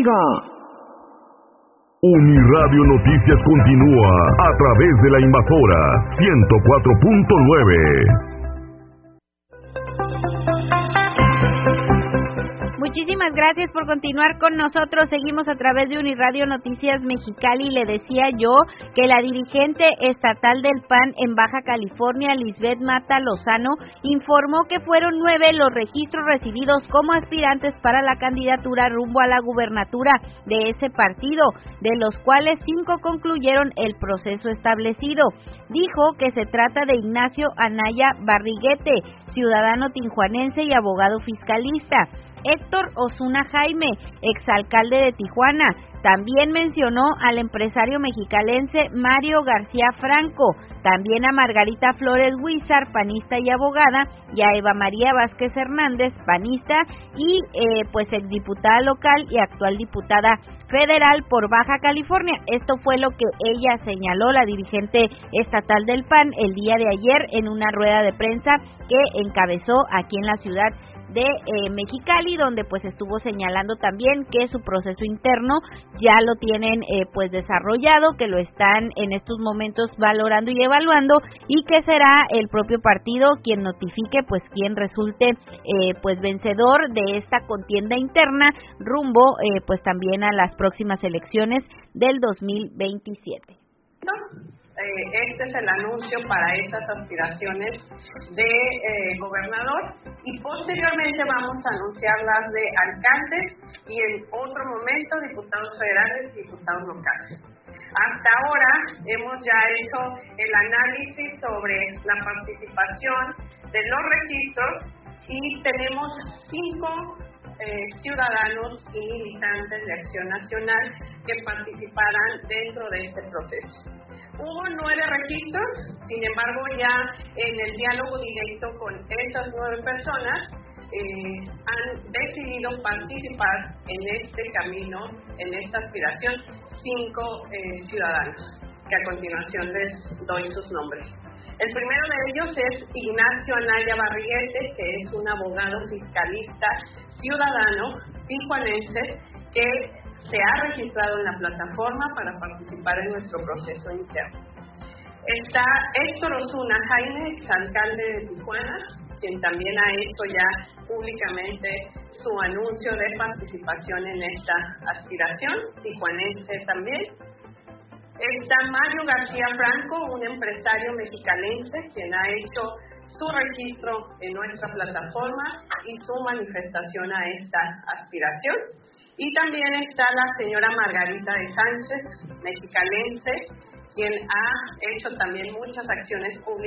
oiga. Uniradio Noticias continúa a través de la Invasora 104.9. Muchísimas gracias por continuar con nosotros. Seguimos a través de Uniradio Noticias Mexicali. Le decía yo que la dirigente estatal del PAN en Baja California, Lisbeth Mata Lozano, informó que fueron 9 los registros recibidos como aspirantes para la candidatura rumbo a la gubernatura de ese partido, de los cuales 5 concluyeron el proceso establecido. Dijo que se trata de Ignacio Anaya Barriguete, ciudadano tijuanense y abogado fiscalista; Héctor Osuna Jaime, exalcalde de Tijuana. También mencionó al empresario mexicalense Mario García Franco, también a Margarita Flores Huizar, panista y abogada, y a Eva María Vázquez Hernández, panista y pues exdiputada local y actual diputada federal por Baja California. Esto fue lo que ella señaló, la dirigente estatal del PAN, el día de ayer en una rueda de prensa que encabezó aquí en la ciudad de Mexicali, donde pues estuvo señalando también que su proceso interno ya lo tienen pues desarrollado, que lo están en estos momentos valorando y evaluando, y que será el propio partido quien notifique pues quien resulte pues vencedor de esta contienda interna rumbo pues también a las próximas elecciones del 2027. Este es el anuncio para estas aspiraciones de gobernador, y posteriormente vamos a anunciar las de alcaldes y en otro momento diputados federales y diputados locales. Hasta ahora hemos ya hecho el análisis sobre la participación de los registros y tenemos 5 ciudadanos y militantes de Acción Nacional que participarán dentro de este proceso. Hubo 9 registros, sin embargo ya en el diálogo directo con estas 9 personas han decidido participar en este camino, en esta aspiración, 5 ciudadanos, que a continuación les doy sus nombres. El primero de ellos es Ignacio Anaya Barriguete, que es un abogado fiscalista ciudadano tijuanense que se ha registrado en la plataforma para participar en nuestro proceso interno. Está Héctor Osuna Jaime, exalcalde de Tijuana, quien también ha hecho ya públicamente su anuncio de participación en esta aspiración, tijuanense también. Está Mario García Franco, un empresario mexicalense, quien ha hecho su registro en nuestra plataforma y su manifestación a esta aspiración. Y también está la señora Margarita de Sánchez, mexicalense, quien ha hecho también muchas acciones públicas